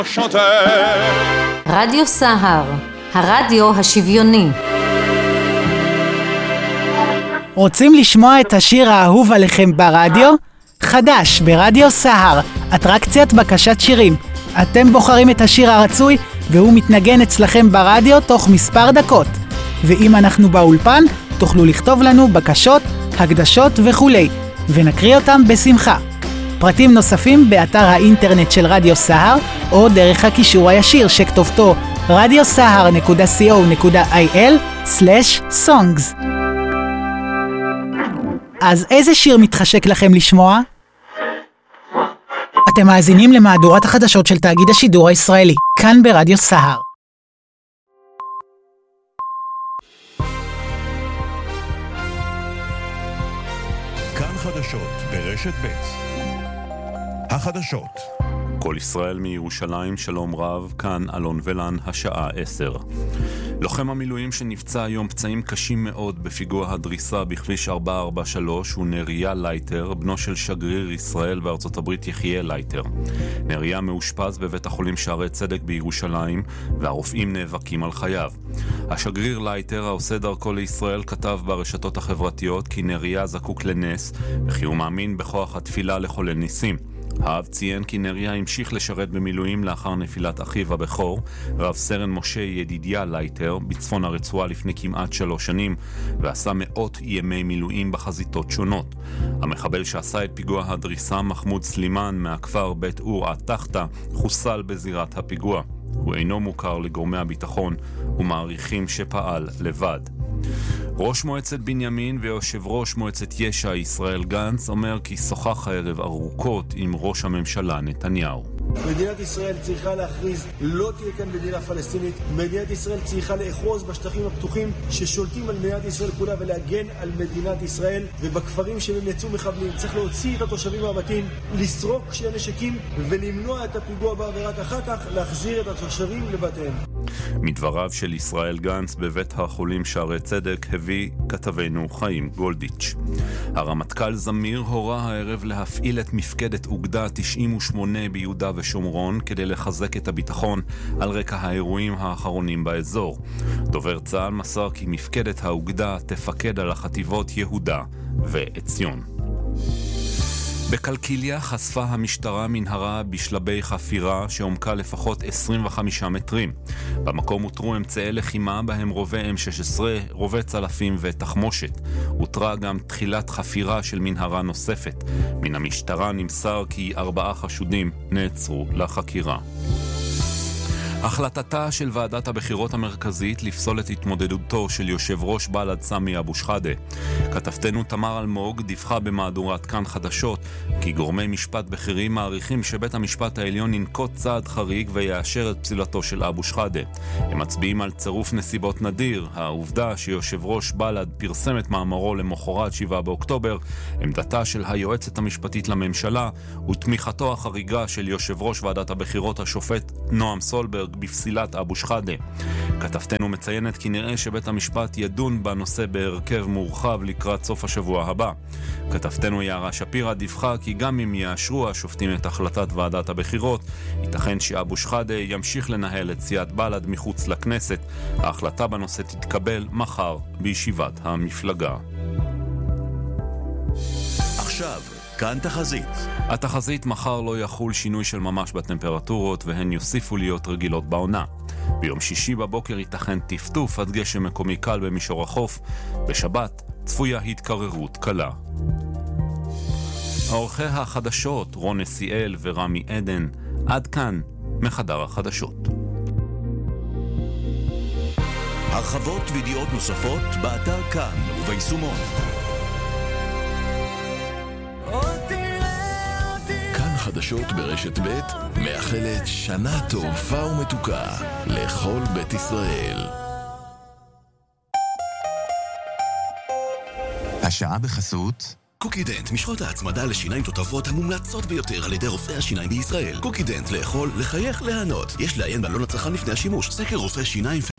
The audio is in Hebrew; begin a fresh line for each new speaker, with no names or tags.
רדיו סהר, הרדיו השוויוני.
רוצים לשמוע את השיר האהוב עליכם ברדיו? חדש ברדיו סהר, אטרקציית בקשת שירים. אתם בוחרים את השיר הרצוי והוא מתנגן אצלכם ברדיו תוך מספר דקות. ואם אנחנו באולפן, תוכלו לכתוב לנו בקשות, הקדשות וכולי, ונקריא אותם בשמחה. פרטים נוספים באתר האינטרנט של רדיו סהר, או דרך הקישור הישיר שכתובתו radiosahar.co.il/songs. אז איזה שיר מתחשק לכם לשמוע? אתם מאזינים למהדורת החדשות של תאגיד השידור הישראלי, כאן ברדיו סהר.
כאן חדשות ברשת ב'. החדשות. כל ישראל מירושלים, שלום רב, כאן אלון ולן, השעה 10. לוחם המילואים שנפצע היום פצעים קשים מאוד בפיגוע הדריסה בכביש 443 הוא נריה לייטר, בנו של שגריר ישראל בארצות הברית יחיה לייטר. נריה מאושפז בבית החולים שערי צדק בירושלים, והרופאים נאבקים על חייו. השגריר לייטר, העושה דרכו לישראל, כתב ברשתות החברתיות כי נריה זקוק לנס, וכי הוא מאמין בכוח התפילה לחולל ניסים. האב ציין כי נריה המשיך לשרת במילואים לאחר נפילת אחיו הבכור, רב סרן משה ידידיה לייטר, בצפון הרצועה לפני כמעט 3 שנים, ועשה מאות ימי מילואים בחזיתות שונות. המחבל שעשה את פיגוע הדריסה, מחמוד סלימן מהכפר בית אור התחתה, חוסל בזירת הפיגוע. הוא אינו מוכר לגורמי הביטחון ומעריכים שפעל לבד. ראש מועצת בנימין ויושב ראש מועצת יש"ע ישראל גנץ אומר כי שוחח הערב ארוכות עם ראש הממשלה נתניהו.
מדינת ישראל צריכה להכריז, לא תהיה כאן מדינה פלסטינית. מדינת ישראל צריכה לאחוז בשטחים הפתוחים ששולטים על מדינת ישראל כולה ולהגן על מדינת ישראל, ובכפרים שהם יצאו מחבלים צריך להוציא את התושבים מהבתים, לסרוק כשהם נשקים ולמנוע את הפיגוע הבא, ורק אחר כך להחזיר את התושבים לבתיהם.
מדבריו של ישראל גנץ בבית החולים שערי צדק הביא כתבנו חיים גולדיץ'. הרמטכ"ל זמיר הורה הערב להפעיל את מפקדת אוגדה 98 ביהודה ושומרון כדי לחזק את הביטחון על רקע האירועים האחרונים באזור. דובר צה"ל מסר כי מפקדת האוגדה תפקד על החטיבות יהודה ועציון. בקלקיליה חשפה המשטרה מנהרה בשלבי חפירה שעומקה לפחות 25 מטרים. במקום הותרו אמצעי לחימה בהם רובי M16, רובי צלפים ותחמושת. הותרה גם תחילת חפירה של מנהרה נוספת. מן המשטרה נמסר כי 4 חשודים נעצרו לחקירה. החלטתה של ועדת הבחירות המרכזית לפסול את התמודדותו של יושב ראש בל"ד סמי אבו שחאדה. כתבתנו תמר אלמוג דיווחה במהדורת כאן חדשות כי גורמי משפט בכירים מעריכים שבית המשפט העליון ינקוט צעד חריג ויאשר את פסילתו של אבו שחאדה. הם מצביעים על צירוף נסיבות נדיר, העובדה שיושב ראש בל"ד פרסם את מאמרו למחרת 7 באוקטובר, עמדתה של היועצת המשפטית לממשלה ותמיכתו החריגה של יושב ראש ועדת הבחירות השופט נועם סולברג בפסילת אבו שחאדה. כתבתנו מציינת כי נראה שבית המשפט ידון בנושא בהרכב מורחב לקראת סוף השבוע הבא. כתבתנו יערה שפירה דיווחה כי גם אם יאשרו השופטים את החלטת ועדת הבחירות, ייתכן שאבו שחאדה ימשיך לנהל את סיעת בל"ד מחוץ לכנסת. ההחלטה בנושא תתקבל מחר בישיבת המפלגה.
עכשיו כאן תחזית.
התחזית: מחר לא יחול שינוי של ממש בטמפרטורות והן יוסיפו להיות רגילות בעונה. ביום שישי בבוקר ייתכן טפטוף עד גשם מקומי קל במישור החוף. בשבת צפויה התקררות קלה. עורכי החדשות רון נסיאל ורמי עדן. עד כאן מחדר החדשות.
הרחבות וידיעות נוספות באתר כאן וביישומון. כאן חדשות ברשת ב' מאחלת שנה טובה ומתוקה לכל בית ישראל.
השעה בחסות
קוקידנט, משחות ההצמדה לשיניים תותבות המומלצות ביותר על ידי רופאי השיניים בישראל. קוקידנט, לאכול, לחייך, להנות. יש לעיין בעלון הצרכן לפני השימוש. סקר רופאי שיניים